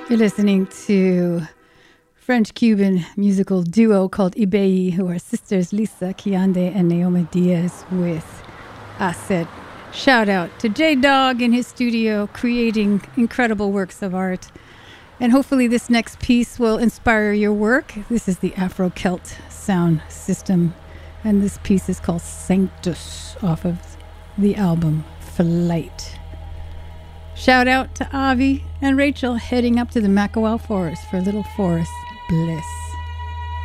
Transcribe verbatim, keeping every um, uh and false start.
You're listening to French-Cuban musical duo called Ibeyi, who are sisters Lisa Kiande and Naomi Diaz with Asset. Shout out to J-Dog in his studio creating incredible works of art. And hopefully this next piece will inspire your work. This is the Afro-Celt sound system. And this piece is called Sanctus off of the album Flight. Shout out to Avi and Rachel heading up to the Makawao Forest for Little Forest Bliss.